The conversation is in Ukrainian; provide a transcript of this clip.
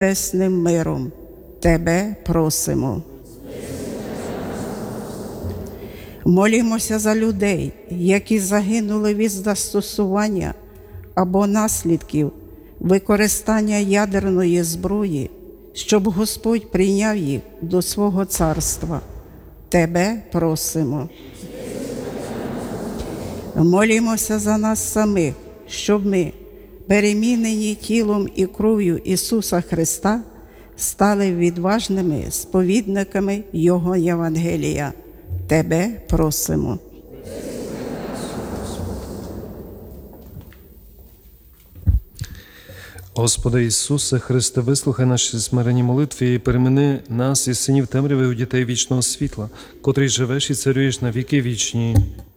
небесним миром. Тебе просимо. Молімося за людей, які загинули від застосування або наслідків використання ядерної зброї, щоб Господь прийняв їх до свого царства. Тебе просимо. Молімося за нас самих, щоб ми, перемінені тілом і кров'ю Ісуса Христа, стали відважними сповідниками Його Євангелія. Тебе просимо. Господи Ісусе Христе, вислухай наші смиренні молитви і перемени нас із синів темряви у дітей вічного світла, котрий живеш і царюєш на віки вічні.